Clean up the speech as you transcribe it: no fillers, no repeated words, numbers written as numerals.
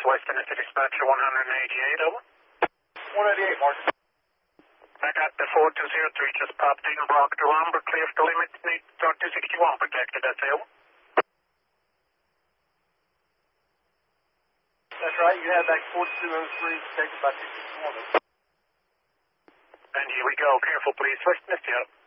Western City Dispatcher 188, over. 188, Martin. I got the 4203 just popped in, blocked around, but clear for the limit, need start 261 protected, that's over. That's right, you have back 4203 protected by 261. And here we go, careful please, Western City,